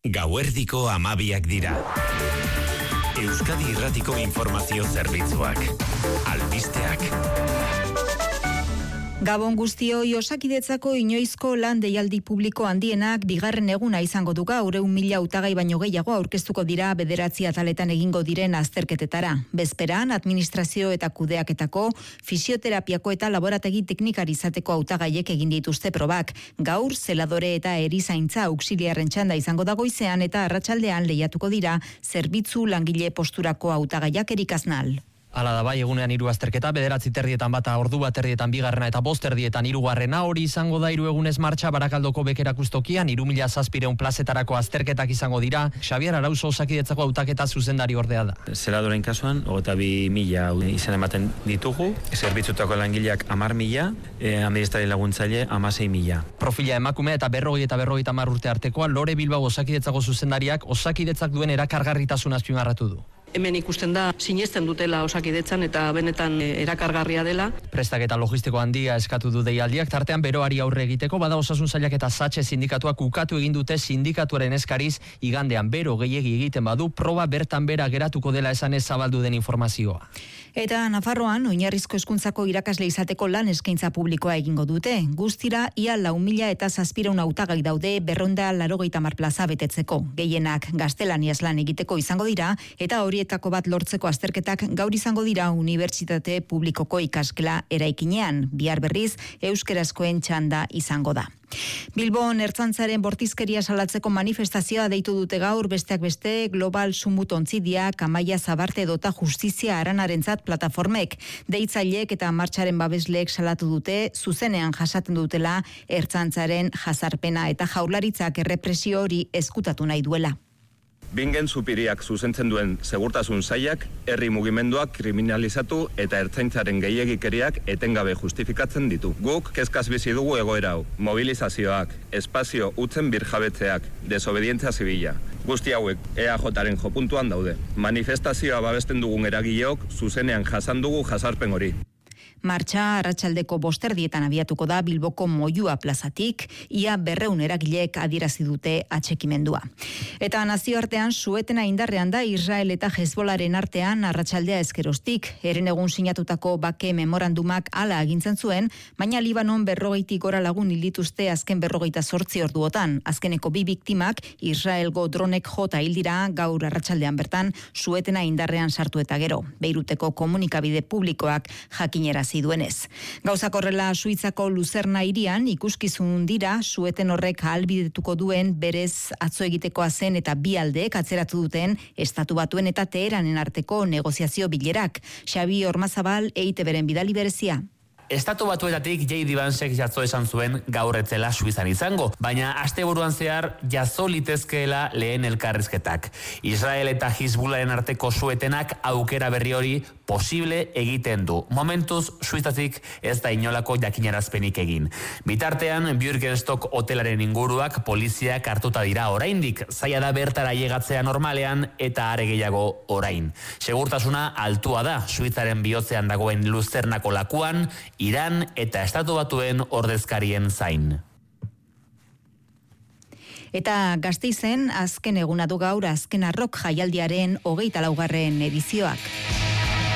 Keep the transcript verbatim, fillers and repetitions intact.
Gauerdiko amabiak dira. Euskadi Irratiko Informazio Zerbitzuak. Albisteak. Gabon guztioi, Osakidetzako inoizko lan deialdi publiko handienak bigarren eguna izango du gaur, ehun mila hautagai baino gehiago aurkeztuko dira bederatzi ataletan egingo diren azterketetara. Bezperan, administrazio eta kudeaketako, fisioterapiako eta laborategi teknikari izateko hautagaiek egin dituzte probak. Gaur, zeladore eta erizaintza auxiliarren txanda izango da goizean eta arratsaldean lehiatuko dira zerbitzu langile posturako hautagaiak erikaznal. Hala da bai, egunean hiru azterketa, bederatzi terdietan bata, ordu bat terdietan bigarrena eta bost terdietan hirugarrena, hori izango da hiru egunez martxa Barakaldoko bekerakustokian, hiru mila zazpiehun plazetarako azterketak izango dira. Xabier Arauzo Osakidetzako hautaketa zuzendari ordea da. Zeladoren kasuan, hogeita bi mila izan ematen ditugu, zerbitzutako langileak hamar mila, eh, administrari laguntzaile hamasei mila. Profila emakume eta berrogei eta berrogeita hamar urte artekoa, Lore Bilbao Osakidetzako zuzendariak Osakidetzak duen erakargarritasun azpimarratu du. Hemen ikusten da sinesten dutela Osakidetzan eta benetan erakargarria dela. Prestaketa logistiko handia eskatu du deialdiak, tartean beroari aurre egiteko, bada Osasun Sailak eta Satxe sindikatuak ukatu egin dute sindikatuaren eskariz, igandean bero gehiegi egiten badu, proba bertan bera geratuko dela esanez zabaldu den informazioa. Eta Nafarroan, oinarrizko hezkuntzako irakasle izateko lan eskaintza publikoa egingo dute. Guztira, ia lau mila eta zazpireun hautagai daude berrehun eta laurogeita hamar plaza betetzeko. Gehienak gaztelaniaz lan egiteko izango dira, eta horietako bat lortzeko azterketak gaur izango dira unibertsitate publikoko ikaskela eraikinean. Bihar berriz, euskerazkoen txanda izango da. Bilbon ertzaintzaren bortizkeria salatzeko manifestazioa deitu dute gaur, besteak beste Global Sumut Ontzidiak, Amaia Zabarte edota Justizia Aranarentzat plataformek. Deitzaileek eta martxaren babesleek salatu dute, zuzenean jasaten dutela ertzaintzaren jazarpena eta jaurlaritzak errepresio hori ezkutatu nahi duela. Bingen supiriak zuzentzen duen segurtasun sailak, herri mugimenduak kriminalizatu eta ertzaintzaren gehiegikeriak etengabe justifikatzen ditu. Guk kezkaz bizi dugu egoera hau, mobilizazioak, espazio utzen birjabetzeak, desobedientzia zibila. Guzti hauek E A Jaren jopuntuan daude. Manifestazioa babesten dugun eragileok zuzenean jasan dugu jazarpen hori. Martxa arratsaldeko bosterdietan abiatuko da Bilboko Moyua plazatik, ia berreun eragileek adierazi dute atxekimendua. Eta nazioartean suetena indarrean da Israel eta Hezbolaren artean arratsaldea ezkerostik, eren egun sinatutako bake memorandumak hala agintzen zuen, baina Libanon berrogeitik gora lagun hil dituzte azken berrogeita zortzi orduotan. Azkeneko bi biktimak Israelgo dronek jota hil dira gaur arratsaldean bertan suetena indarrean sartu eta gero. Beiruteko komunikabide publikoak jakinera duenez. Gauzak horrela Suitzako Luzerna hirian ikuskizun dira sueten horrek ahalbidetuko duen berez atzo egitekoa zen eta bi aldeek atzeratu duten Estatu Batuen eta Teheranen arteko negoziazio bilerak. Xabi Ormazabal, E I Te Beren bidali berezia. Estatu Batuetatik J D Vancek jatzo esan zuen gaur etzela Suizan izango, baina asteburuan zehar jazo litezkeela lehen elkarrizketak. Israel eta Hizbularen arteko suetenak aukera berri hori posible egiten du. Momentuz, Suizatik ez da inolako jakinarazpenik egin. Bitartean, Bürgenstock hotelaren inguruak poliziak hartuta dira oraindik, zaila da bertara llegatzea normalean eta are gehiago orain. Segurtasuna altua da, Suitzaren bihotzean dagoen Luzernako lakuan, Iran eta Estatu Batuen ordezkarien zain. Eta Gasteizen azken eguna du gaur azken arrok jaialdiaren hogeita laugarren edizioak.